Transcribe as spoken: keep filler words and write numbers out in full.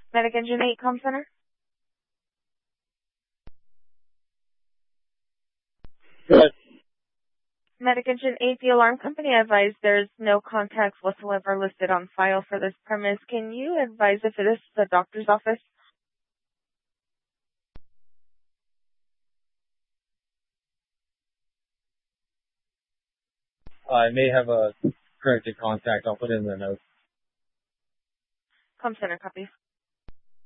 Medic Engine eight Com Center. Good. Medic Engine eight, the alarm company advised there's no contacts whatsoever listed on file for this premise. Can you advise if this is the doctor's office? I may have a corrected contact. I'll put it in the notes. Com Center copies.